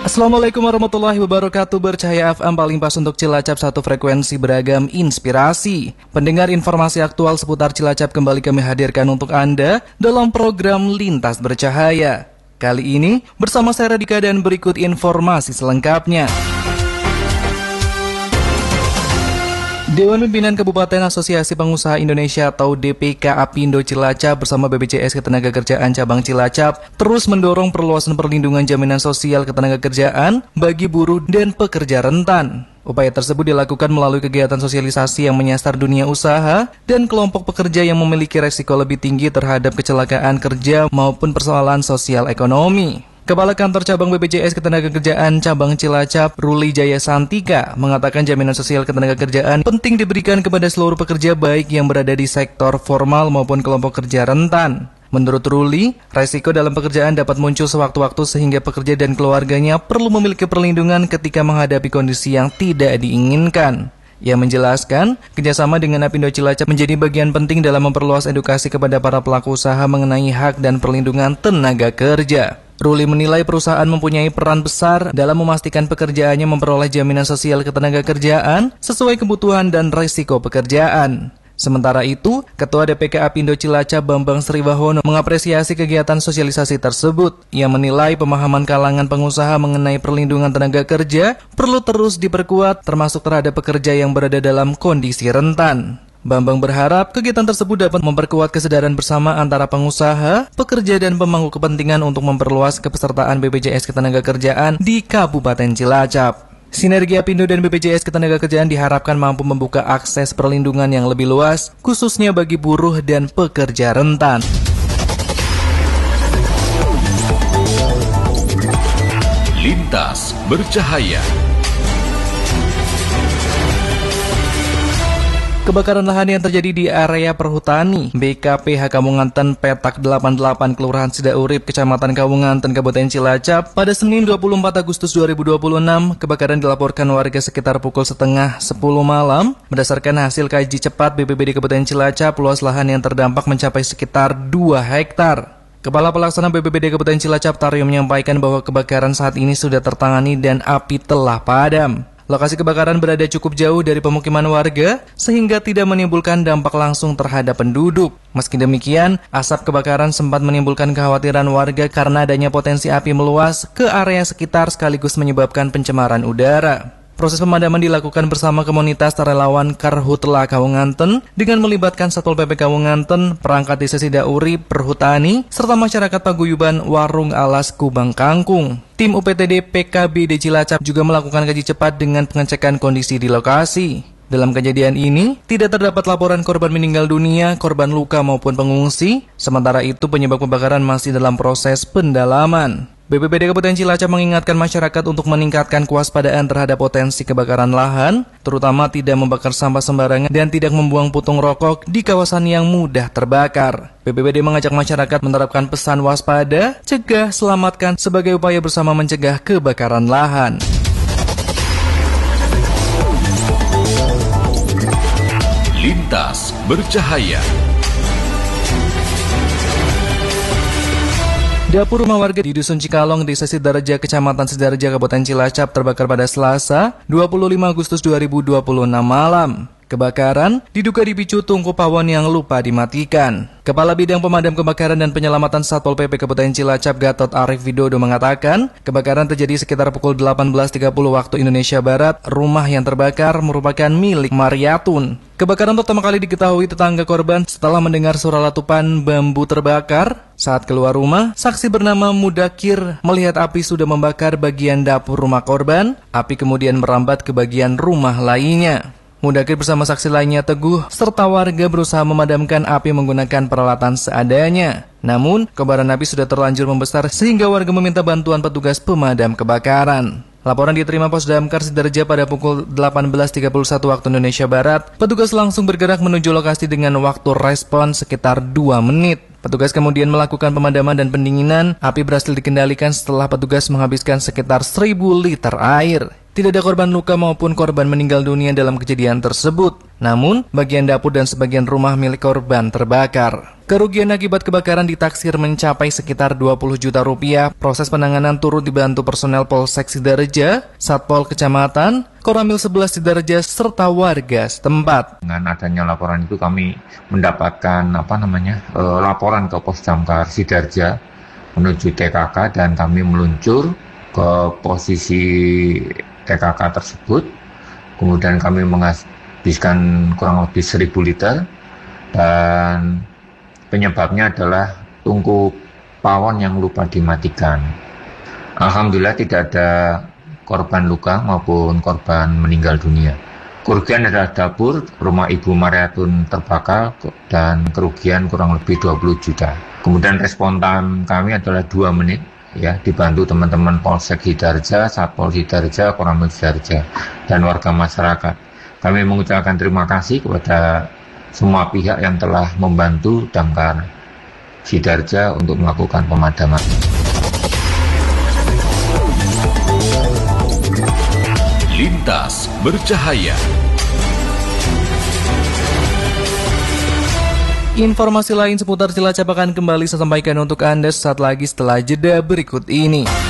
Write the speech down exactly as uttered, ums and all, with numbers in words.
Assalamualaikum warahmatullahi wabarakatuh. Bercahaya F M paling pas untuk Cilacap, satu frekuensi beragam inspirasi. Pendengar, informasi aktual seputar Cilacap kembali kami hadirkan untuk Anda dalam program Lintas Bercahaya. Kali ini bersama saya Radika dan berikut informasi selengkapnya. Dewan Pimpinan Kabupaten Asosiasi Pengusaha Indonesia atau D P K Apindo Cilacap bersama B P J S Ketenagakerjaan Cabang Cilacap terus mendorong perluasan perlindungan jaminan sosial ketenagakerjaan bagi buruh dan pekerja rentan. Upaya tersebut dilakukan melalui kegiatan sosialisasi yang menyasar dunia usaha dan kelompok pekerja yang memiliki resiko lebih tinggi terhadap kecelakaan kerja maupun persoalan sosial ekonomi. Kepala Kantor Cabang B P J S Ketenagakerjaan Cabang Cilacap, Ruli Jaya Santika, mengatakan jaminan sosial ketenagakerjaan penting diberikan kepada seluruh pekerja baik yang berada di sektor formal maupun kelompok kerja rentan. Menurut Ruli, resiko dalam pekerjaan dapat muncul sewaktu-waktu sehingga pekerja dan keluarganya perlu memiliki perlindungan ketika menghadapi kondisi yang tidak diinginkan. Ia menjelaskan, kerjasama dengan Apindo Cilacap menjadi bagian penting dalam memperluas edukasi kepada para pelaku usaha mengenai hak dan perlindungan tenaga kerja. Ruli menilai perusahaan mempunyai peran besar dalam memastikan pekerjaannya memperoleh jaminan sosial ketenagakerjaan sesuai kebutuhan dan risiko pekerjaan. Sementara itu, Ketua D P K Apindo Cilacap Bambang Sriwahono mengapresiasi kegiatan sosialisasi tersebut. Ia menilai pemahaman kalangan pengusaha mengenai perlindungan tenaga kerja perlu terus diperkuat termasuk terhadap pekerja yang berada dalam kondisi rentan. Bambang berharap kegiatan tersebut dapat memperkuat kesadaran bersama antara pengusaha, pekerja, dan pemangku kepentingan untuk memperluas kepesertaan B P J S Ketenagakerjaan di Kabupaten Cilacap. Sinergi Apindo dan B P J S Ketenagakerjaan diharapkan mampu membuka akses perlindungan yang lebih luas, khususnya bagi buruh dan pekerja rentan. Lintas Bercahaya. Kebakaran lahan yang terjadi di area perhutani B K P H Kawunganten Petak delapan puluh delapan Kelurahan Sidaurip Kecamatan Kawunganten Kabupaten Cilacap pada Senin dua puluh empat Agustus dua ribu dua puluh enam. Kebakaran dilaporkan warga sekitar pukul setengah sepuluh malam. Berdasarkan hasil kaji cepat B P B D Kabupaten Cilacap, luas lahan yang terdampak mencapai sekitar dua hektar. Kepala Pelaksana B P B D Kabupaten Cilacap Taryo menyampaikan bahwa kebakaran saat ini sudah tertangani dan api telah padam. Lokasi kebakaran berada cukup jauh dari pemukiman warga sehingga tidak menimbulkan dampak langsung terhadap penduduk. Meski demikian, asap kebakaran sempat menimbulkan kekhawatiran warga karena adanya potensi api meluas ke area sekitar sekaligus menyebabkan pencemaran udara. Proses pemadaman dilakukan bersama komunitas relawan Karhutla Kawunganten dengan melibatkan Satpol P P Kawunganten, perangkat desa Sidaurip, perhutani, serta masyarakat paguyuban Warung Alas Kubang Kangkung. Tim U P T D P K B D Cilacap juga melakukan kaji cepat dengan pengecekan kondisi di lokasi. Dalam kejadian ini, tidak terdapat laporan korban meninggal dunia, korban luka maupun pengungsi. Sementara itu, penyebab kebakaran masih dalam proses pendalaman. B P B D Kabupaten Cilacap mengingatkan masyarakat untuk meningkatkan kewaspadaan terhadap potensi kebakaran lahan, terutama tidak membakar sampah sembarangan dan tidak membuang putung rokok di kawasan yang mudah terbakar. B P B D mengajak masyarakat menerapkan pesan waspada, cegah, selamatkan sebagai upaya bersama mencegah kebakaran lahan. Lintas Bercahaya. Dapur rumah warga di Dusun Cikalong, Desa Sidareja, Kecamatan Sidareja, Kabupaten Cilacap terbakar pada Selasa, dua puluh lima Agustus dua ribu dua puluh enam malam. Kebakaran diduga dipicu tungku pawon yang lupa dimatikan. Kepala Bidang Pemadam Kebakaran dan Penyelamatan Satpol P P Kabupaten Cilacap Gatot Arif Widodo mengatakan, kebakaran terjadi sekitar pukul delapan belas tiga puluh waktu Indonesia Barat. Rumah yang terbakar merupakan milik Mariatun. Kebakaran pertama kali diketahui tetangga korban setelah mendengar suara letupan bambu terbakar. Saat keluar rumah, saksi bernama Mudakir melihat api sudah membakar bagian dapur rumah korban. Api kemudian merambat ke bagian rumah lainnya. Mudakir bersama saksi lainnya Teguh serta warga berusaha memadamkan api menggunakan peralatan seadanya. Namun, kobaran api sudah terlanjur membesar sehingga warga meminta bantuan petugas pemadam kebakaran. Laporan diterima Pos Damkar Sidareja pada pukul delapan belas tiga puluh satu waktu Indonesia Barat. Petugas langsung bergerak menuju lokasi dengan waktu respon sekitar dua menit. Petugas kemudian melakukan pemadaman dan pendinginan. Api berhasil dikendalikan setelah petugas menghabiskan sekitar seribu liter air. Tidak ada korban luka maupun korban meninggal dunia dalam kejadian tersebut. Namun, bagian dapur dan sebagian rumah milik korban terbakar. Kerugian akibat kebakaran ditaksir mencapai sekitar dua puluh juta rupiah. Proses penanganan turut dibantu personel Polsek Sidareja, Satpol Kecamatan, Koramil sebelas Sidareja, serta warga setempat. Dengan adanya laporan itu kami mendapatkan apa namanya e, laporan ke Pos Damkar Sidareja menuju T K K dan kami meluncur ke posisi T K K tersebut. Kemudian kami menghabiskan kurang lebih seribu liter dan penyebabnya adalah tungku pawon yang lupa dimatikan. Alhamdulillah tidak ada korban luka maupun korban meninggal dunia. Kerugian adalah dapur, rumah Ibu Mariatun terbakar dan kerugian kurang lebih dua puluh juta. Kemudian respon time kami adalah dua menit. Ya, dibantu teman-teman Polsek Sidareja, Satpol Sidareja, Koramil Sidareja, dan warga masyarakat. Kami mengucapkan terima kasih kepada semua pihak yang telah membantu Damkar Sidareja untuk melakukan pemadaman. Lintas Bercahaya. Informasi lain seputar Cilacap akan kembali saya sampaikan untuk Anda saat lagi setelah jeda berikut ini.